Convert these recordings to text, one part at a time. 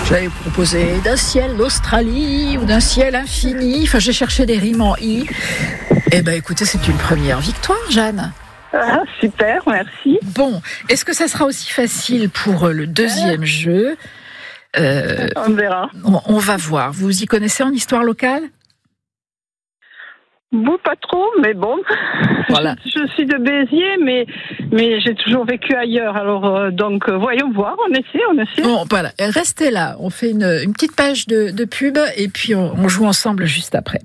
J'avais proposé d'un ciel d'Australie ou d'un ciel infini. Enfin, j'ai cherché des rimes en i. Eh ben, écoutez, c'est une première victoire, Jeanne. Ah, super, merci. Bon, est-ce que ça sera aussi facile pour le deuxième jeu ? On verra. On va voir. Vous y connaissez en histoire locale ? Vous, pas trop, mais bon. Voilà. Je suis de Béziers, mais j'ai toujours vécu ailleurs. Alors, donc, voyons voir, on essaie. Bon, voilà, restez là. On fait une petite page de pub et puis on joue ensemble juste après.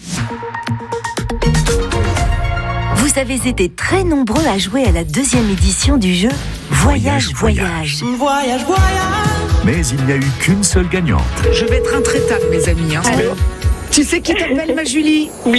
Vous avez été très nombreux à jouer à la deuxième édition du jeu Voyage. Voyage. Mais il n'y a eu qu'une seule gagnante. Je vais être intraitable, mes amis. Tu sais qui t'appelle, ma Julie ? Willy ?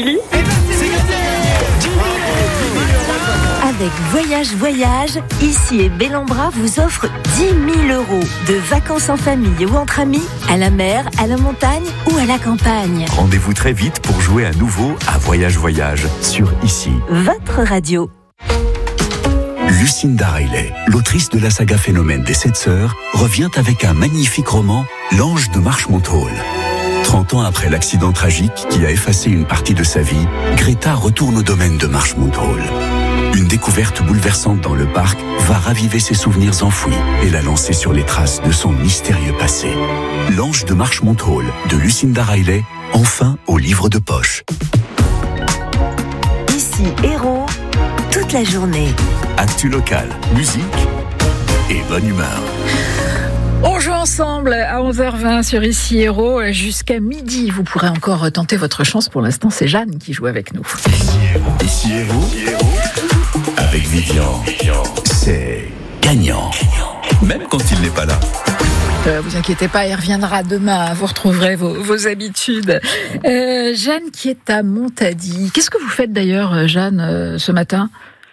Avec Voyage, Ici et Bellambra vous offre 10 000 € de vacances en famille ou entre amis, à la mer, à la montagne ou à la campagne. Rendez-vous très vite pour jouer à nouveau à Voyage sur Ici. Votre radio. Lucinda Riley, l'autrice de la saga Phénomène des 7 sœurs, revient avec un magnifique roman, L'Ange de Marchmont Hall. 30 ans après l'accident tragique qui a effacé une partie de sa vie, Greta retourne au domaine de Marchmont Hall. Une découverte bouleversante dans le parc va raviver ses souvenirs enfouis et la lancer sur les traces de son mystérieux passé. L'Ange de Marchmont Hall de Lucinda Riley, enfin au livre de poche. Ici, héros, toute la journée. Actu local, musique et bonne humeur. On joue ensemble à 11h20 sur Ici Héros jusqu'à midi. Vous pourrez encore tenter votre chance. Pour l'instant, c'est Jeanne qui joue avec nous. Ici Héros, avec Vivian, c'est gagnant, même quand il n'est pas là. Vous inquiétez pas, il reviendra demain. Vous retrouverez vos habitudes. Jeanne qui est à Montady. Qu'est-ce que vous faites d'ailleurs, Jeanne, ce matin ?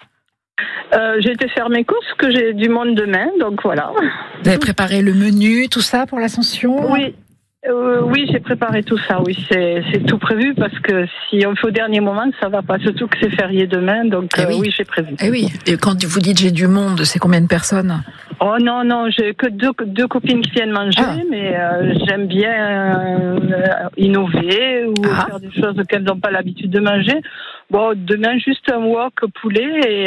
J'ai été faire mes courses, que j'ai du monde demain, donc voilà. Vous avez préparé le menu, tout ça pour l'ascension ? Oui, j'ai préparé tout ça, oui, c'est tout prévu, parce que si on fait au dernier moment, ça va pas, surtout que c'est férié demain, donc oui, j'ai prévu. Eh oui, et quand vous dites j'ai du monde, c'est combien de personnes ? Oh non, j'ai que deux copines qui viennent manger, mais j'aime bien innover ou faire des choses qu'elles n'ont pas l'habitude de manger. Bon, demain, juste un wok poulet et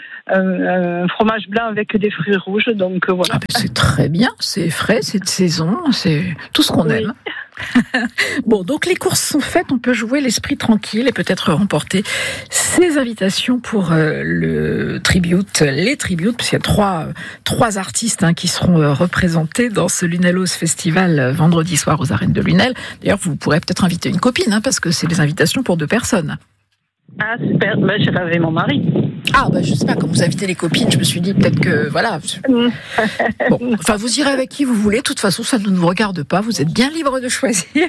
un fromage blanc avec des fruits rouges, donc voilà. C'est très bien, c'est frais, c'est de saison, c'est tout ce qu'on aime. Bon, donc les courses sont faites, on peut jouer l'esprit tranquille et peut-être remporter ces invitations pour les tributes, parce qu'il y a trois artistes qui seront représentés dans ce Lunellos Festival vendredi soir aux arènes de Lunel. D'ailleurs, vous pourrez peut-être inviter une copine, parce que c'est des invitations pour 2 personnes. Ah, super, j'irai avec mon mari. Je sais pas, quand vous invitez les copines, je me suis dit peut-être que, voilà. Bon, enfin, vous irez avec qui vous voulez, de toute façon, ça ne nous regarde pas, vous êtes bien libre de choisir.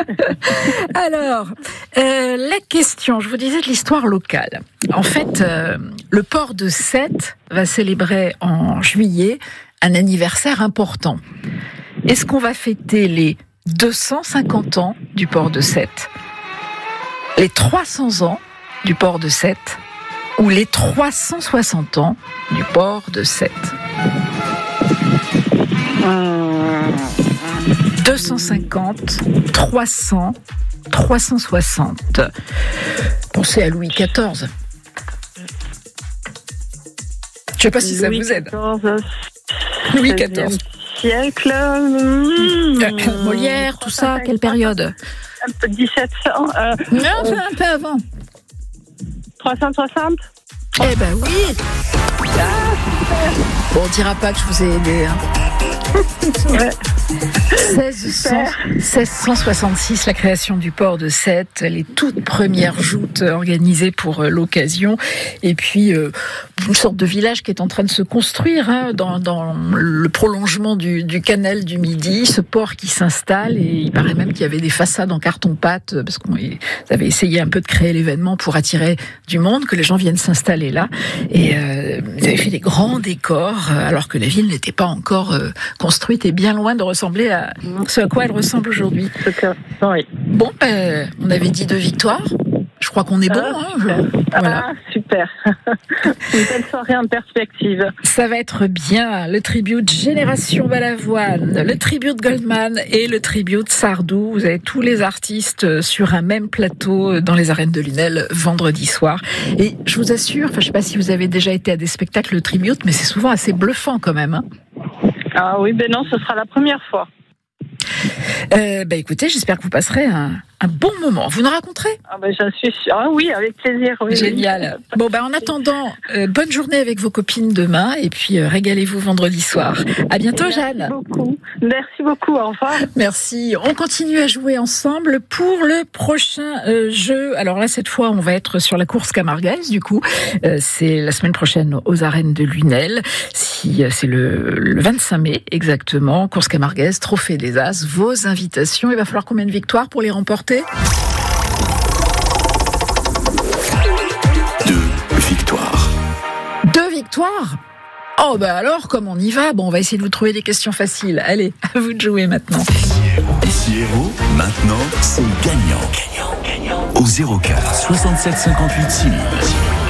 Alors, la question, je vous disais de l'histoire locale. En fait, le port de Sète va célébrer en juillet un anniversaire important. Est-ce qu'on va fêter les 250 ans du port de Sète, les 300 ans du port de Sète ou les 360 ans du port de Sète? 250, 300, 360. Pensez à Louis XIV. Je ne sais pas si ça vous aide. Louis XIV. Siècle. Molière, tout ça, quelle période? Un peu 1700. Non, c'est un peu avant. 360. Eh ben oui. Bon, on dira pas que je vous ai aidé. 1666, la création du port de Sète, les toutes premières joutes organisées pour l'occasion, et puis une sorte de village qui est en train de se construire dans le prolongement du canal du Midi, ce port qui s'installe, et il paraît même qu'il y avait des façades en carton-pâte, parce qu'on avait essayé un peu de créer l'événement pour attirer du monde, que les gens viennent s'installer là, et ils avaient fait des grands décors, alors que la ville n'était pas encore construite et bien loin de ressembler à ce à quoi elle ressemble aujourd'hui. Oui. Bon, on avait dit 2 victoires. Je crois qu'on est bon. Voilà. Ah, super. Une belle soirée en perspective. Ça va être bien. Le tribute Génération Balavoine, le tribute Goldman et le tribute Sardou. Vous avez tous les artistes sur un même plateau dans les arènes de Lunel vendredi soir. Et je vous assure, je ne sais pas si vous avez déjà été à des spectacles de tribute, mais c'est souvent assez bluffant quand même. Ah oui, non, ce sera la première fois. Écoutez, j'espère que vous passerez un bon moment. Vous nous raconterez ? J'en suis sûre. Ah oui, avec plaisir. Oui, génial. Oui. Bon, en attendant, bonne journée avec vos copines demain et puis régalez-vous vendredi soir. À bientôt, Jeanne. Merci beaucoup. Au revoir. Merci. On continue à jouer ensemble pour le prochain jeu. Alors là, cette fois, on va être sur la course camarguaise. Du coup, c'est la semaine prochaine aux arènes de Lunel. C'est le 25 mai exactement. Course camarguaise, trophée des As. Vos invitations. Il va falloir combien de victoires pour les remporter ? 2 victoires. 2 victoires ? Oh alors, comme on y va, on va essayer de vous trouver des questions faciles. Allez, à vous de jouer maintenant. Ici Héros, maintenant, c'est gagnant. Au 04 67 58 6000.